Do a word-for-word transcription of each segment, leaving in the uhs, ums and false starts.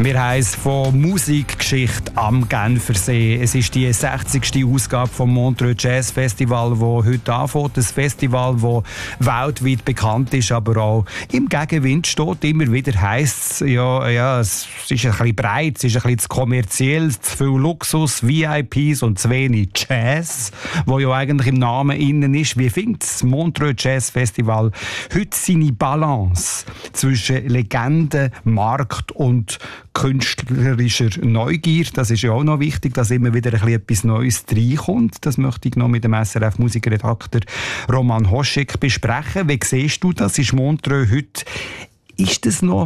Wir haben es von Musikgeschichte am Genfersee. Es ist die sechzigste Ausgabe vom Montreux Jazz Festival, das heute anfängt. Ein Festival, das weltweit bekannt ist, aber auch im Gegenwind steht. Immer wieder heisst es, ja, ja, es ist ein bisschen breit, es ist ein bisschen zu kommerziell, zu viel Luxus, V I Ps und zu wenig Jazz, wo ja eigentlich im Namen innen ist. Wie findet das Montreux Jazz Festival heute seine Balance zwischen Legende, Markt und künstlerischer Neugier? Das ist ja auch noch wichtig, dass immer wieder ein bisschen etwas Neues reinkommt. Das möchte ich noch mit dem S R F-Musikredakteur Roman Hoschek besprechen. Wie siehst du das? Ist Montreux heute, ist das noch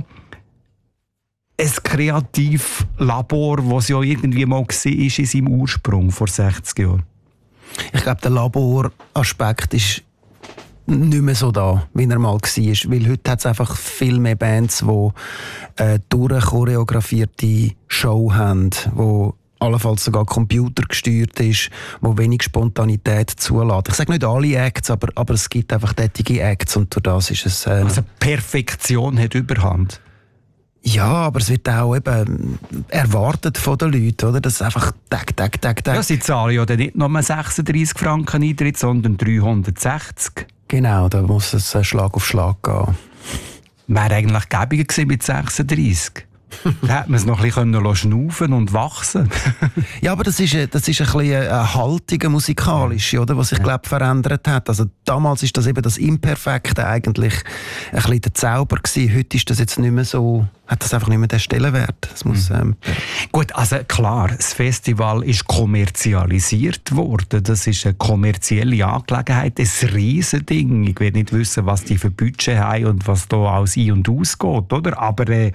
ein Kreativlabor, das es ja irgendwie mal war in seinem Ursprung vor sechzig Jahren? Ich glaube, der Laboraspekt ist nicht mehr so da, wie er mal war. Weil heute hat es einfach viel mehr Bands, die äh, durchchoreografierte Show haben, die allenfalls sogar computergesteuert ist, wo wenig Spontanität zulässt. Ich sage nicht alle Acts, aber, aber es gibt einfach tätige Acts und durch das ist es... Äh, also Perfektion hat Überhand? Ja, aber es wird auch eben erwartet von den Leuten, oder? Das ist einfach Tag, Tag, Tag, Tag. Ja, sie zahlen ja dann nicht nur sechsunddreissig Franken Eintritt, sondern dreihundertsechzig. Genau, da muss es Schlag auf Schlag gehen. Wäre eigentlich gäbiger gewesen mit sechsunddreissig. Da hätte man es noch ein bisschen schnaufen und wachsen. Ja, aber das ist, das ist ein bisschen eine Haltung, eine musikalische, oder, was sich, glaube ich, verändert hat. Also damals ist das eben das Imperfekte eigentlich ein bisschen der Zauber gewesen. Heute ist das jetzt nicht mehr so, hat das einfach nicht mehr den Stellenwert. Das muss, ähm, Gut, also klar, das Festival ist kommerzialisiert worden. Das ist eine kommerzielle Angelegenheit, ein Riesending. Ich will nicht wissen, was die für Budget haben und was da alles ein- und ausgeht, oder? Aber äh,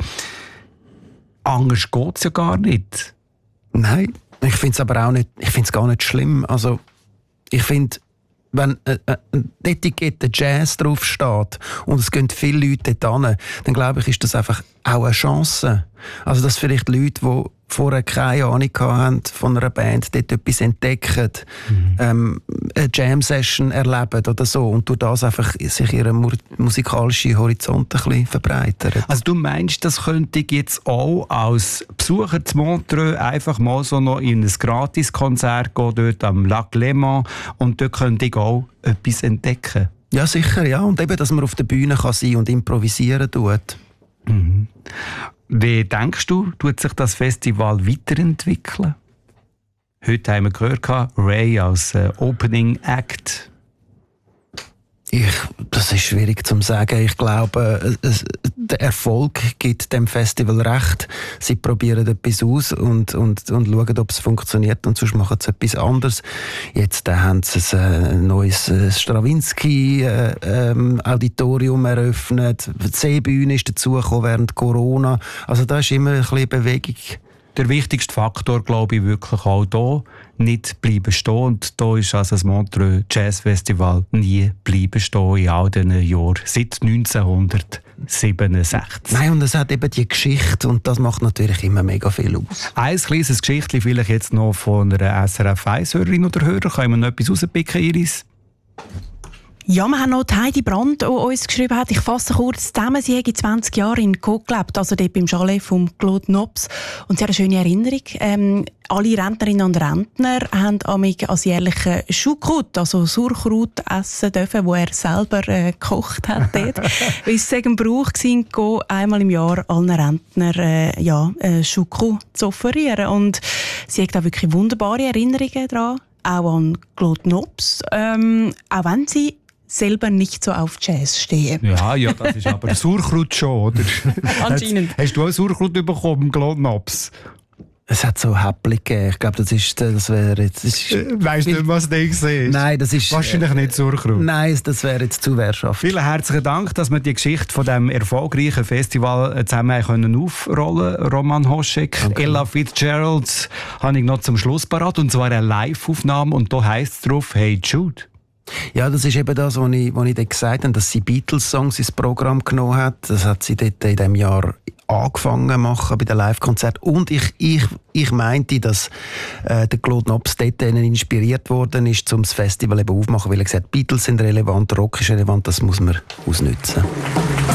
anders geht es ja gar nicht. Nein, ich finde es aber auch nicht, ich finde es gar nicht schlimm. Also, ich finde, wenn äh, äh, eine Etikette Jazz draufsteht und es gehen viele Leute dort hin, dann glaube ich, ist das einfach auch eine Chance. Also, dass vielleicht Leute, die vorher keine Ahnung hatten von einer Band, dort etwas entdecken, mhm. ähm, eine Jam-Session erleben oder so und durch das einfach sich ihren mu- musikalischen Horizont ein bisschen verbreitern. Also du meinst, das könnte ich jetzt auch als Besucher zu Montreux einfach mal so noch in ein Gratiskonzert gehen, dort am Lac Léman, und dort könnte ich auch etwas entdecken? Ja, sicher, ja. Und eben, dass man auf der Bühne kann sein und improvisieren tut. Mhm. Wie denkst du, tut sich das Festival weiterentwickeln? Heute haben wir gehört, Ray als äh, Opening Act. Ich, das ist schwierig zu sagen. Ich glaube, es, der Erfolg gibt dem Festival recht. Sie probieren etwas aus und, und, und schauen, ob es funktioniert, und sonst machen sie etwas anderes. Jetzt äh, haben sie ein äh, neues äh, Stravinsky-Auditorium äh, ähm, eröffnet. Die Seebühne ist dazugekommen während Corona. Also da ist immer ein bisschen Bewegung. Der wichtigste Faktor, glaube ich, wirklich auch hier, nicht bleiben stehen. Und da ist also das Montreux Jazz Festival nie bleiben stehen in all diesen Jahren, seit neunzehnhundertsiebenundsechzig. Nein, und es hat eben die Geschichte, und das macht natürlich immer mega viel aus. Ein kleines Geschichtchen vielleicht jetzt noch von einer S R F eins-Hörerin oder Hörer. Können wir noch etwas rauspicken, Iris? Ja, wir haben noch Heidi Brandt, die uns geschrieben hat, ich fasse kurz zusammen, sie hat zwanzig Jahre in Co gelebt, also dort beim Chalet vom Claude Nobs. Und sie hat eine schöne Erinnerung. Ähm, alle Rentnerinnen und Rentner haben amig als jährlichen Choucroute, also Sauerkraut, essen dürfen, wo er selber äh, gekocht hat dort. Weil es ein Brauch war, einmal im Jahr allen Rentnern äh, ja, äh, Choucroute zu offerieren. Und sie hat da wirklich wunderbare Erinnerungen daran, auch an Claude Nobs, ähm, auch wenn sie selber nicht so auf Jazz stehen. Ja, ja, das ist aber Sauerkraut schon, oder? Anscheinend. Hast, hast du auch Sauerkraut bekommen, Claude Nobs? Es hat so Häppchen gegeben. Ich glaube, das ist, das wäre jetzt... Das ist, weißt du nicht, was du siehst? Nein, das ist... Wahrscheinlich nicht Sauerkraut. Nein, das wäre jetzt Zuwehrschaft. Vielen herzlichen Dank, dass wir die Geschichte von diesem erfolgreichen Festival zusammen können aufrollen können. Roman Hoschek, Danke. Ella Fitzgerald habe ich noch zum Schluss parat, und zwar eine Live-Aufnahme, und da heisst es drauf «Hey Jude». Ja, das ist eben das, was ich, was ich dort gesagt habe, dass sie Beatles-Songs ins Programm genommen hat. Das hat sie dort in diesem Jahr angefangen zu machen bei den Live-Konzerten. Und ich, ich, ich meinte, dass äh, der Claude Nobs dort inspiriert worden ist, um das Festival eben aufzumachen, weil er gesagt hat, Beatles sind relevant, Rock ist relevant, das muss man ausnutzen.